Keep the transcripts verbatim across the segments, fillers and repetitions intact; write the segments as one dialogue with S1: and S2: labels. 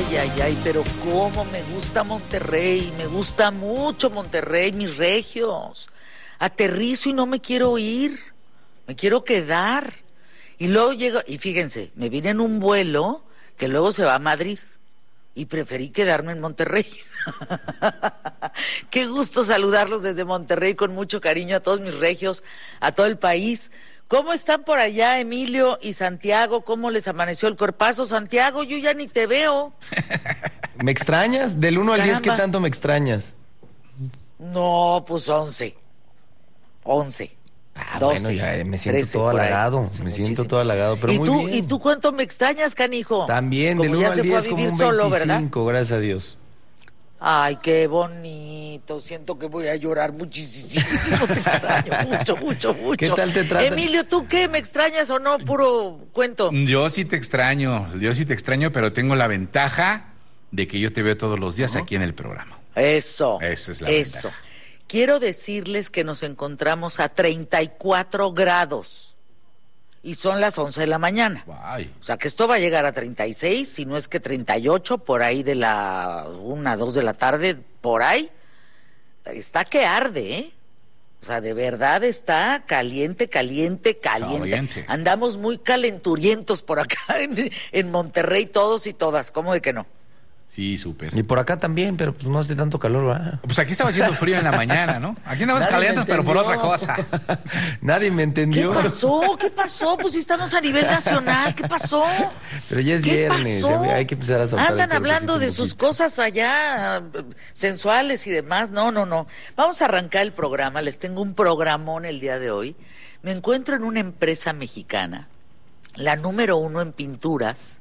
S1: Ay, ay, ay, pero cómo me gusta Monterrey, me gusta mucho Monterrey, mis regios. Aterrizo y no me quiero ir, me quiero quedar. Y luego llego, y fíjense, me vine en un vuelo que luego se va a Madrid y preferí quedarme en Monterrey. Qué gusto saludarlos desde Monterrey con mucho cariño a todos mis regios, a todo el país. ¿Cómo están por allá, Emilio y Santiago? ¿Cómo les amaneció el cuerpazo? Santiago, yo ya ni te veo.
S2: ¿Me extrañas? Del uno al diez, ¿qué tanto me extrañas?
S1: No, pues once. once.
S2: Ah,
S1: doce,
S2: bueno, ya me siento
S1: trece,
S2: todo halagado,
S1: sí,
S2: me
S1: muchísimo.
S2: siento todo halagado, pero
S1: ¿Y
S2: muy
S1: tú,
S2: bien.
S1: ¿Y tú cuánto me extrañas, canijo?
S2: También,
S1: como
S2: del uno al diez, como un
S1: solo,
S2: veinticinco, gracias a Dios.
S1: Ay, qué bonito, siento que voy a llorar muchísimo, te extraño, mucho, mucho, mucho.
S2: ¿Qué tal te trata?
S1: Emilio, ¿tú qué? ¿Me extrañas o no? Puro cuento.
S3: Yo sí te extraño, yo sí te extraño, pero tengo la ventaja de que yo te veo todos los días uh-huh. aquí en el programa.
S1: Eso.
S3: Eso es la
S1: Eso.
S3: ventaja.
S1: Quiero decirles que nos encontramos a treinta y cuatro grados y son las once de la mañana.
S3: Guay.
S1: O sea que esto va a llegar a treinta y seis, si no es que treinta y ocho, por ahí de la una, dos de la tarde, por ahí. Está que arde, ¿eh? O sea, de verdad está caliente, caliente, caliente.
S3: Caliente.
S1: Andamos muy calenturientos por acá en, en Monterrey todos y todas, ¿cómo de que no?
S3: Sí, súper.
S2: Y por acá también, pero pues no hace tanto calor, ¿verdad?
S3: Pues aquí estaba haciendo frío en la mañana, ¿no? Aquí andamos calientes, pero por otra cosa.
S2: Nadie me entendió.
S1: ¿Qué pasó? ¿Qué pasó? Pues si estamos a nivel nacional, ¿qué pasó?
S2: Pero ya es viernes,
S1: pasó?
S2: hay que empezar a soltar.
S1: Andan hablando de sus cosas allá, sensuales y demás. No, no, no. Vamos a arrancar el programa, les tengo un programón el día de hoy. Me encuentro en una empresa mexicana, la número uno en pinturas.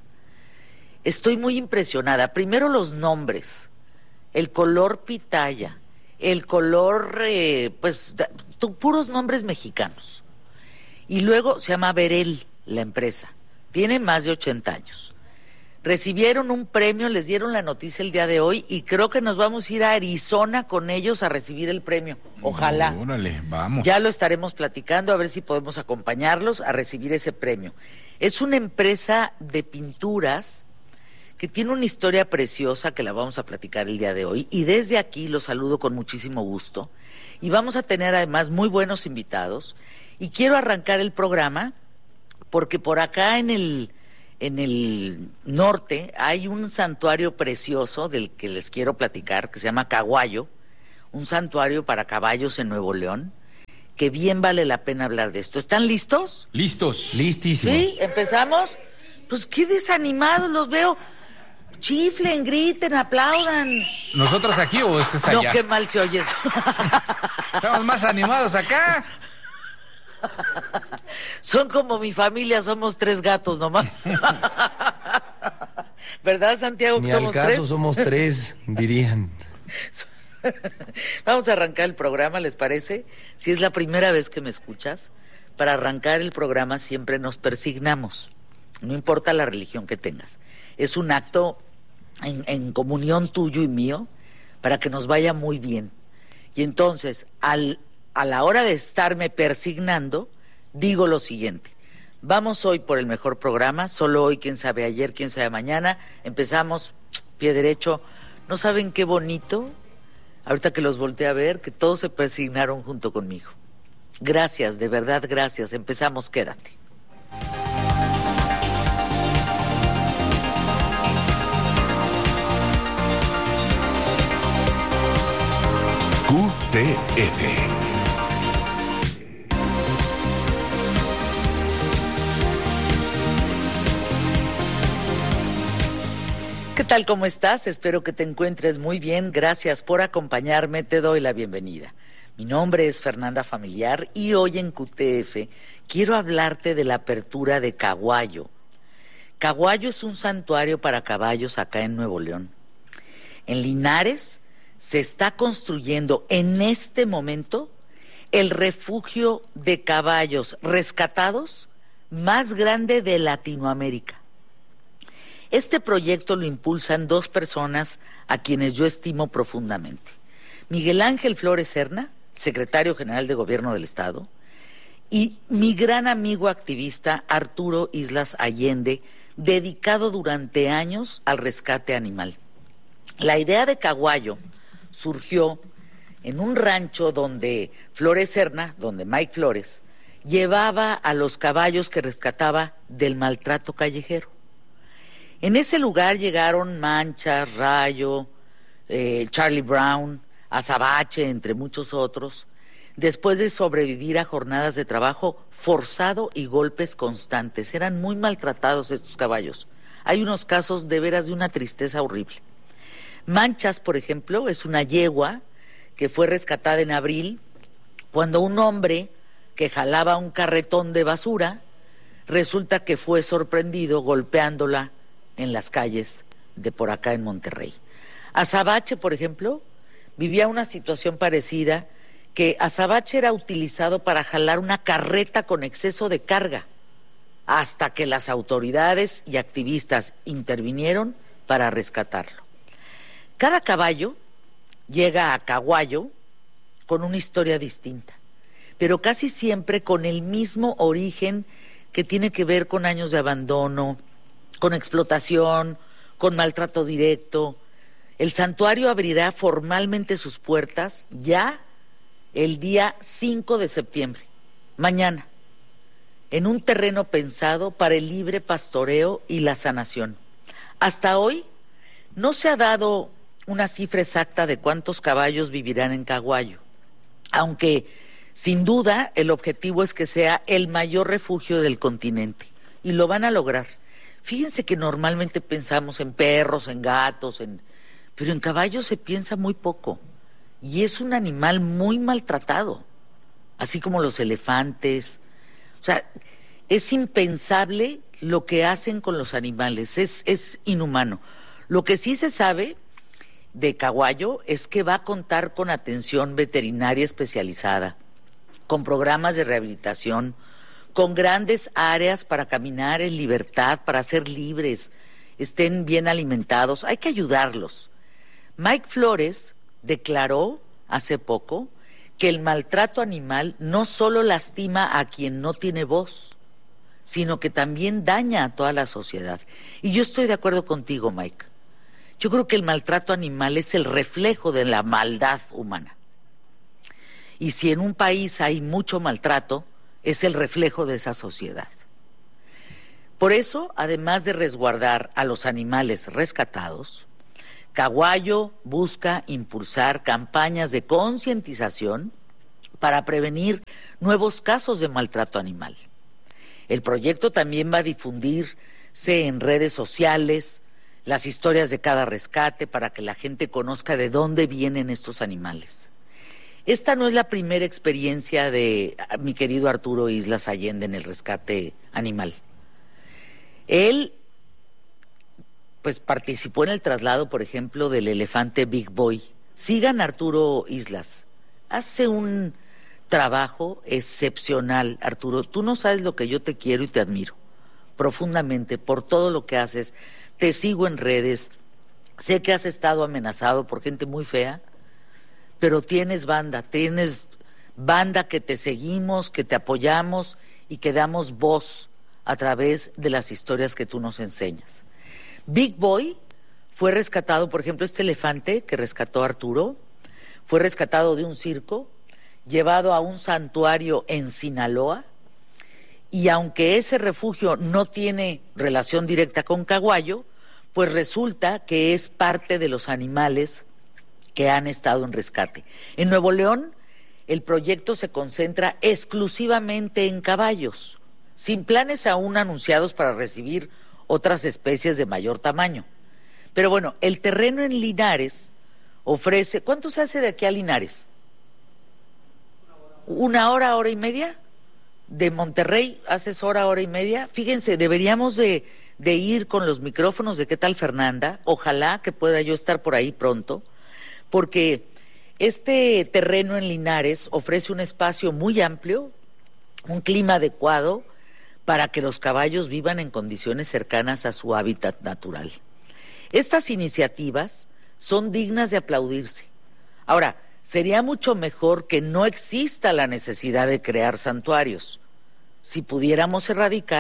S1: Estoy muy impresionada. Primero los nombres, el color pitaya, el color, eh, pues, da, tu, puros nombres mexicanos. Y luego se llama Berel, la empresa. Tiene más de ochenta años. Recibieron un premio, les dieron la noticia el día de hoy y creo que nos vamos a ir a Arizona con ellos a recibir el premio. Ojalá.
S3: No, órale, vamos.
S1: Ya lo estaremos platicando, a ver si podemos acompañarlos a recibir ese premio. Es una empresa de pinturas que tiene una historia preciosa que la vamos a platicar el día de hoy y desde aquí los saludo con muchísimo gusto y vamos a tener además muy buenos invitados y quiero arrancar el programa porque por acá en el en el norte hay un santuario precioso del que les quiero platicar que se llama Caguayo, un santuario para caballos en Nuevo León, que bien vale la pena hablar de esto. ¿Están listos?
S3: Listos.
S2: Listísimos.
S1: ¿Sí? ¿Empezamos? Pues qué desanimados los veo. Chiflen, griten, aplaudan.
S3: ¿Nosotros aquí o estés allá?
S1: No, qué mal se oye eso.
S3: Estamos más animados acá.
S1: Son como mi familia, somos tres gatos nomás. ¿Verdad, Santiago, que
S2: Ni
S1: somos
S2: al caso,
S1: tres?
S2: somos tres, dirían.
S1: Vamos a arrancar el programa, ¿les parece? Si es la primera vez que me escuchas, para arrancar el programa siempre nos persignamos. No importa la religión que tengas. Es un acto en, en comunión tuyo y mío para que nos vaya muy bien. Y entonces, al, a la hora de estarme persignando, digo lo siguiente. Vamos hoy por el mejor programa, solo hoy, quién sabe ayer, quién sabe mañana. Empezamos, pie derecho. ¿No saben qué bonito? Ahorita que los volteé a ver, que todos se persignaron junto conmigo. Gracias, de verdad, gracias. Empezamos, quédate.
S4: Q T F.
S1: ¿Qué tal? ¿Cómo estás? Espero que te encuentres muy bien. Gracias por acompañarme. Te doy la bienvenida. Mi nombre es Fernanda Familiar y hoy en Q T F quiero hablarte de la apertura de Caguayo. Caguayo es un santuario para caballos acá en Nuevo León. En Linares se está construyendo en este momento el refugio de caballos rescatados más grande de Latinoamérica. Este proyecto lo impulsan dos personas a quienes yo estimo profundamente. Miguel Ángel Flores Serna, secretario general de Gobierno del Estado, y mi gran amigo activista Arturo Islas Allende, dedicado durante años al rescate animal. La idea de Caguayo surgió en un rancho donde Flores Serna, donde Mike Flores, llevaba a los caballos que rescataba del maltrato callejero. En ese lugar llegaron Mancha, Rayo, eh, Charlie Brown, Azabache, entre muchos otros, después de sobrevivir a jornadas de trabajo forzado y golpes constantes. Eran muy maltratados estos caballos. Hay unos casos de veras de una tristeza horrible. Manchas, por ejemplo, es una yegua que fue rescatada en abril, cuando un hombre que jalaba un carretón de basura, resulta que fue sorprendido golpeándola en las calles de por acá en Monterrey. Azabache, por ejemplo, vivía una situación parecida, que Azabache era utilizado para jalar una carreta con exceso de carga, hasta que las autoridades y activistas intervinieron para rescatarlo. Cada caballo llega a Caguayo con una historia distinta, pero casi siempre con el mismo origen que tiene que ver con años de abandono, con explotación, con maltrato directo. El santuario abrirá formalmente sus puertas ya el día cinco de septiembre, mañana, en un terreno pensado para el libre pastoreo y la sanación. Hasta hoy no se ha dado una cifra exacta de cuántos caballos vivirán en Caguayo, aunque sin duda el objetivo es que sea el mayor refugio del continente, y lo van a lograr. Fíjense que normalmente pensamos en perros, en gatos, en... pero en caballos se piensa muy poco, y es un animal muy maltratado, así como los elefantes. O sea, es impensable lo que hacen con los animales, es, es inhumano. Lo que sí se sabe de Caguayo es que va a contar con atención veterinaria especializada, con programas de rehabilitación, con grandes áreas para caminar en libertad, para ser libres, estén bien alimentados. Hay que ayudarlos. Mike Flores declaró hace poco que el maltrato animal no solo lastima a quien no tiene voz, sino que también daña a toda la sociedad. Y yo estoy de acuerdo contigo, Mike. Yo creo que el maltrato animal es el reflejo de la maldad humana. Y si en un país hay mucho maltrato, es el reflejo de esa sociedad. Por eso, además de resguardar a los animales rescatados, Caguayo busca impulsar campañas de concientización para prevenir nuevos casos de maltrato animal. El proyecto también va a difundirse en redes sociales, las historias de cada rescate, para que la gente conozca de dónde vienen estos animales. Esta no es la primera experiencia de mi querido Arturo Islas Allende en el rescate animal. Él pues participó en el traslado, por ejemplo, del elefante Big Boy. Sigan a Arturo Islas. Hace un trabajo excepcional, Arturo. Tú no sabes lo que yo te quiero y te admiro profundamente por todo lo que haces. Te sigo en redes. Sé que has estado amenazado por gente muy fea, pero tienes banda, tienes banda que te seguimos, que te apoyamos y que damos voz a través de las historias que tú nos enseñas. Big Boy fue rescatado, por ejemplo, este elefante que rescató Arturo, fue rescatado de un circo, llevado a un santuario en Sinaloa, y aunque ese refugio no tiene relación directa con Caguayo, pues resulta que es parte de los animales que han estado en rescate. En Nuevo León, el proyecto se concentra exclusivamente en caballos, sin planes aún anunciados para recibir otras especies de mayor tamaño. Pero bueno, el terreno en Linares ofrece... ¿Cuánto se hace de aquí a Linares? ¿Una hora, hora y media? De Monterrey haces hora, hora y media. Fíjense, deberíamos de, de ir con los micrófonos de ¿Qué tal, Fernanda? Ojalá que pueda yo estar por ahí pronto, porque este terreno en Linares ofrece un espacio muy amplio, un clima adecuado para que los caballos vivan en condiciones cercanas a su hábitat natural. Estas iniciativas son dignas de aplaudirse. Ahora, sería mucho mejor que no exista la necesidad de crear santuarios, si pudiéramos erradicar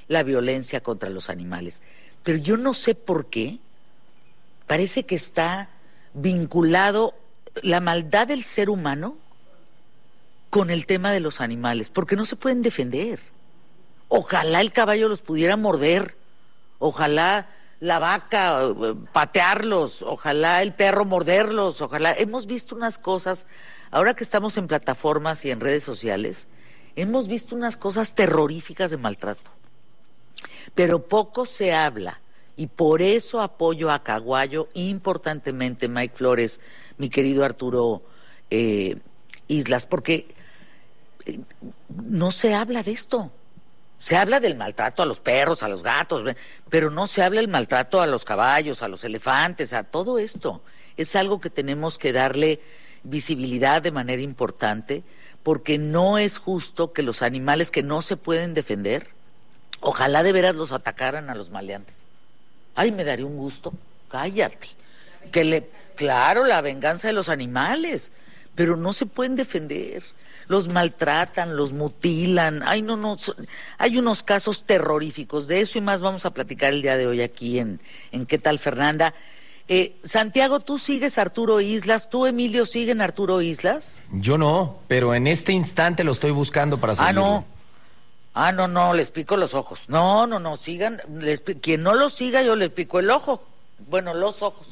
S1: la violencia contra los animales. Pero yo no sé por qué, parece que está vinculado la maldad del ser humano con el tema de los animales, porque no se pueden defender. Ojalá el caballo los pudiera morder, ojalá la vaca patearlos, ojalá el perro morderlos, ojalá. Hemos visto unas cosas, ahora que estamos en plataformas y en redes sociales, hemos visto unas cosas terroríficas de maltrato, pero poco se habla, y por eso apoyo a Caguayo importantemente, Mike Flores, mi querido Arturo eh, Islas, porque eh, no se habla de esto. Se habla del maltrato a los perros, a los gatos, pero no se habla del maltrato a los caballos, a los elefantes, a todo esto. Es algo que tenemos que darle visibilidad de manera importante, porque no es justo que los animales que no se pueden defender, ojalá de veras los atacaran a los maleantes. Ay, me daría un gusto, cállate. Que le, claro, la venganza de los animales, pero no se pueden defender. Los maltratan, los mutilan. Ay, no, no, hay unos casos terroríficos. De eso y más vamos a platicar el día de hoy aquí en, en ¿Qué tal, Fernanda? Eh, Santiago, ¿tú sigues a Arturo Islas? ¿Tú, Emilio, siguen a Arturo Islas?
S2: Yo no, pero en este instante lo estoy buscando para seguirlo.
S1: Ah, no. Ah, no, no, les pico los ojos. No, no, no, sigan. Les, quien no lo siga, yo les pico el ojo. Bueno, los ojos.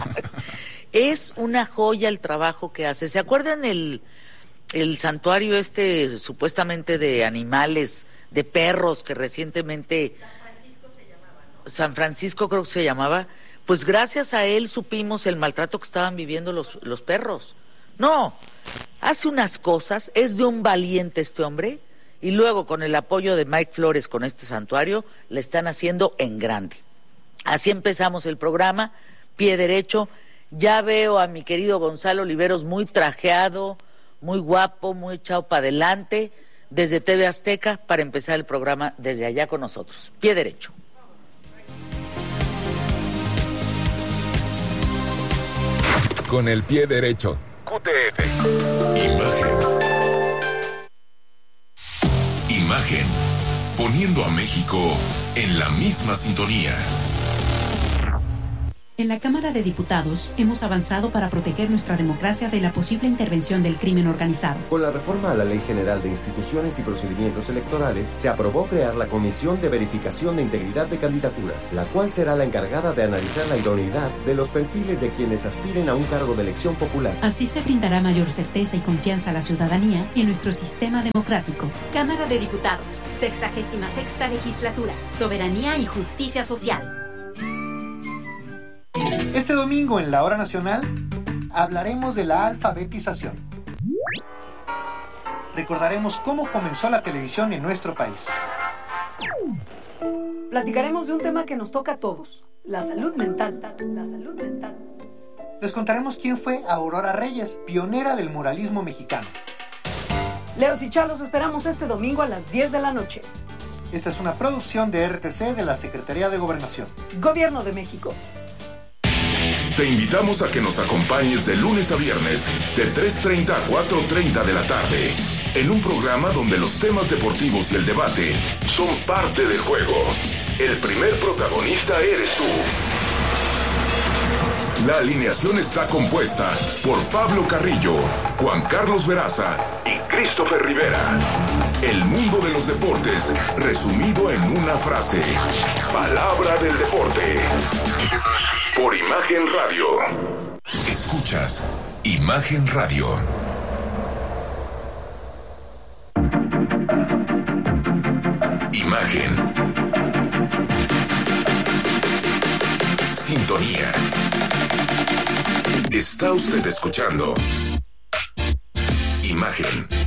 S1: Es una joya el trabajo que hace. ¿Se acuerdan el, el santuario este supuestamente de animales, de perros, que recientemente... San Francisco se llamaba, ¿no? San Francisco creo que se llamaba. Pues gracias a él supimos el maltrato que estaban viviendo los, los perros. No, hace unas cosas, es de un valiente este hombre, y luego con el apoyo de Mike Flores con este santuario, le están haciendo en grande. Así empezamos el programa, pie derecho. Ya veo a mi querido Gonzalo Oliveros muy trajeado, muy guapo, muy echado para adelante, desde T V Azteca, para empezar el programa desde allá con nosotros. Pie derecho.
S4: Con el pie derecho. Q T F. Imagen. Imagen. Poniendo a México en la misma sintonía.
S5: En la Cámara de Diputados hemos avanzado para proteger nuestra democracia de la posible intervención del crimen organizado.
S6: Con la reforma a la Ley General de Instituciones y Procedimientos Electorales, se aprobó crear la Comisión de Verificación de Integridad de Candidaturas, la cual será la encargada de analizar la idoneidad de los perfiles de quienes aspiren a un cargo de elección popular.
S5: Así se brindará mayor certeza y confianza a la ciudadanía en nuestro sistema democrático.
S7: Cámara de Diputados, sexagésima sexta legislatura, soberanía y justicia social.
S8: Este domingo en la Hora Nacional hablaremos de la alfabetización. Recordaremos cómo comenzó la televisión en nuestro país.
S9: Platicaremos de un tema que nos toca a todos, la salud mental. La salud mental.
S8: Les contaremos quién fue Aurora Reyes, pionera del muralismo mexicano.
S9: Leos y Chalos esperamos este domingo a las diez de la noche.
S8: Esta es una producción de R T C de la Secretaría de Gobernación.
S9: Gobierno de México.
S4: Te invitamos a que nos acompañes de lunes a viernes, de tres treinta a cuatro treinta de la tarde, en un programa donde los temas deportivos y el debate son parte del juego. El primer protagonista eres tú. La alineación está compuesta por Pablo Carrillo, Juan Carlos Veraza y Christopher Rivera. El mundo de los deportes, resumido en una frase. Palabra del deporte. Por Imagen Radio. Escuchas Imagen Radio. Imagen. Sintonía. Está usted escuchando Imagen.